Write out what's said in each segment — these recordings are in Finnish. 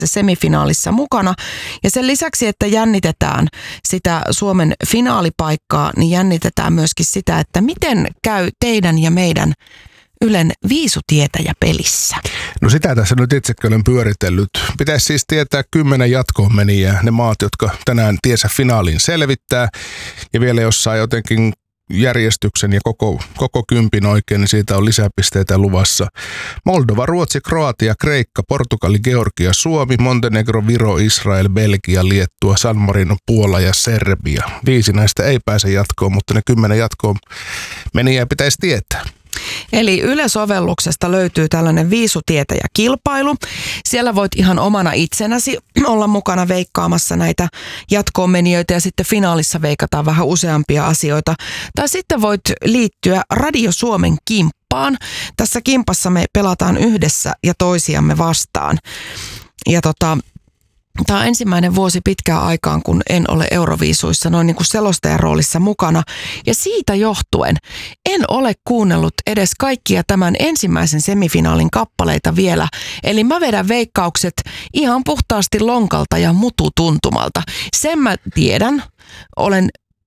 semifinaalissa mukana. Ja sen lisäksi, että jännitetään sitä Suomen finaalipaikkaa, niin jännitetään myöskin sitä, että miten käy teidän ja meidän Ylen viisutietäjä pelissä. No sitä tässä nyt itsekin olen pyöritellyt. Pitäisi siis tietää 10 jatkoon menijää, ne maat, jotka tänään tiesä finaaliin selvittää. Ja vielä jos saa jotenkin järjestyksen ja koko kympin oikein, niin siitä on lisäpisteitä luvassa. Moldova, Ruotsi, Kroatia, Kreikka, Portugali, Georgia, Suomi, Montenegro, Viro, Israel, Belgia, Liettua, San Marino, Puola ja Serbia. 5 näistä ei pääse jatkoon, mutta ne 10 jatkoon menijää pitäisi tietää. Eli Yle-sovelluksesta löytyy tällainen viisutietäjäkilpailu. Siellä voit ihan omana itsenäsi olla mukana veikkaamassa näitä jatkoonmenijöitä ja sitten finaalissa veikataan vähän useampia asioita. Tai sitten voit liittyä Radio Suomen kimppaan. Tässä kimpassa me pelataan yhdessä ja toisiamme vastaan. Ja tämä on ensimmäinen vuosi pitkään aikaan, kun en ole Euroviisuissa noin niin kuin selostajan roolissa mukana. Ja siitä johtuen en ole kuunnellut edes kaikkia tämän ensimmäisen semifinaalin kappaleita vielä. Eli mä vedän veikkaukset ihan puhtaasti lonkalta ja mututuntumalta. Sen mä tiedän, olen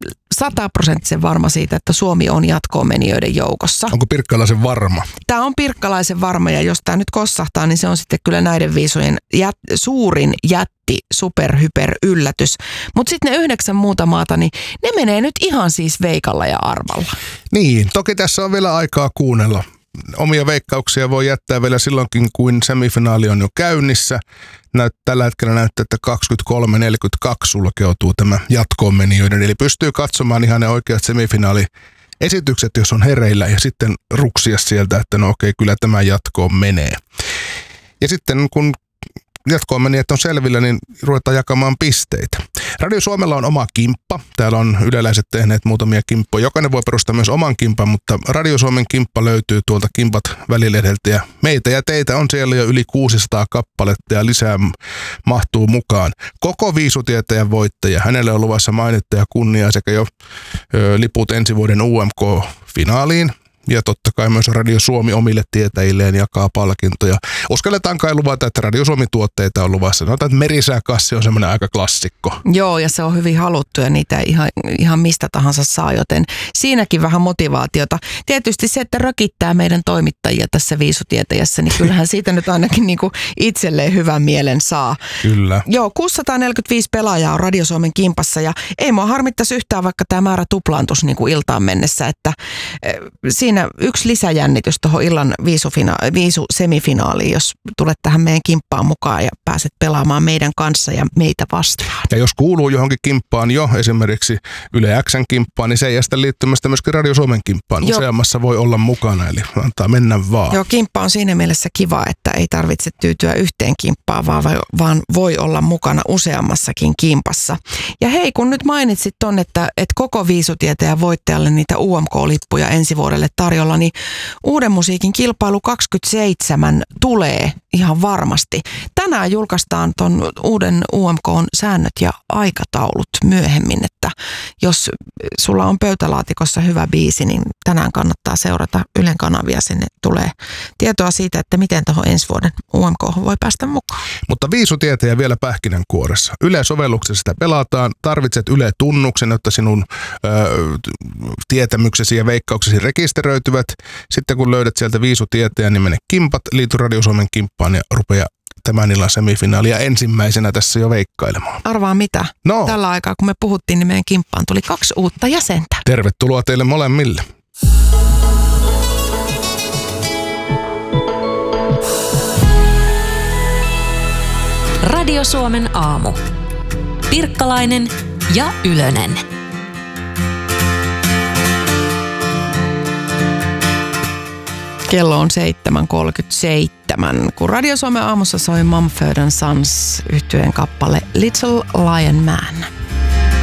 100% varma siitä, että Suomi on jatkoon-menijöiden joukossa. Onko Pirkkalaisen varma? Tämä on Pirkkalaisen varma ja jos tämä nyt kossahtaa, niin se on sitten kyllä näiden viisujen suurin superhyper yllätys. Mutta sitten ne 9 muuta maata, niin ne menee nyt ihan siis veikalla ja arvalla. Niin, toki tässä on vielä aikaa kuunnella. Omia veikkauksia voi jättää vielä silloinkin, kun semifinaali on jo käynnissä. Tällä hetkellä näyttää, että 23.42 sulkeutuu tämä jatkoon-menijöiden. Eli pystyy katsomaan ihan ne oikeat semifinaaliesitykset, jos on hereillä, ja sitten ruksia sieltä, että no okei, kyllä tämä jatkoon menee. Ja sitten kun jatkoon menijät on selvillä, niin ruvetaan jakamaan pisteitä. Radio Suomella on oma kimppa. Täällä on yleläiset tehneet muutamia kimppoja. Jokainen voi perustaa myös oman kimpan, mutta Radio Suomen kimppa löytyy tuolta Kimpat välilehdeltä. Ja meitä ja teitä on siellä jo yli 600 kappaletta ja lisää mahtuu mukaan. Koko viisutietäjän voittaja. Hänelle on luvassa mainetta ja kunniaa sekä jo liput ensi vuoden UMK-finaaliin. Ja totta kai myös Radio Suomi omille tietäjilleen jakaa palkintoja. Uskalletaan kai luvata, että Radio Suomi-tuotteita on luvassa. Sanotaan, että merisääkassi on semmoinen aika klassikko. Joo, ja se on hyvin haluttu ja niitä ihan mistä tahansa saa, joten siinäkin vähän motivaatiota. Tietysti se, että rökittää meidän toimittajia tässä viisutietäjässä, niin kyllähän siitä nyt ainakin niin kuin itselleen hyvän mielen saa. Kyllä. Joo, 645 pelaajaa on Radio Suomen kimpassa ja ei mua harmittaisi yhtään, vaikka tämä määrä tuplaantuisi niin kuin iltaan mennessä, että siinä yksi lisäjännitys tuohon illan viisusemifinaaliin, jos tulet tähän meidän kimppaan mukaan ja pääset pelaamaan meidän kanssa ja meitä vastaan. Ja jos kuuluu johonkin kimppaan jo, esimerkiksi Yle X:n kimppaan, niin se ei jästä liittymästä myöskin Radio Suomen kimppaan. Useammassa voi olla mukana, eli antaa mennä vaan. Joo, kimppa on siinä mielessä kiva, että ei tarvitse tyytyä yhteen kimppaan, vaan voi olla mukana useammassakin kimpassa. Ja hei, kun nyt mainitsit ton, että koko viisutietäjän voittajalle niitä UMK-lippuja ensi vuodelle tarjolla, niin Uuden musiikin kilpailu 27 tulee ihan varmasti. Tänään julkaistaan ton uuden UMK:n säännöt ja aikataulut myöhemmin, että jos sulla on pöytälaatikossa hyvä biisi, niin tänään kannattaa seurata Ylen kanavia. Sinne tulee tietoa siitä, että miten tuohon ensi vuoden UMK voi päästä mukaan. Mutta viisutietäjä vielä pähkinänkuoressa. Yle-sovelluksessa sitä pelataan. Tarvitset Yle-tunnuksen, jotta sinun tietämyksesi ja veikkauksesi rekisteröityvät. Sitten kun löydät sieltä viisutietäjän, niin mene kimpat, liity Radio Suomen kimppaan ja rupea tämän illan semifinaalia ensimmäisenä tässä jo veikkailemaan. Arvaa mitä? No. Tällä aikaa, kun me puhuttiin, niin meidän kimppaan tuli 2 uutta jäsentä. Tervetuloa teille molemmille. Radio Suomen aamu. Pirkkalainen ja Ylönen. Kello on 7.37, kun Radio Suomen aamussa soi Mumford & Sons -yhtyeen kappale Little Lion Man.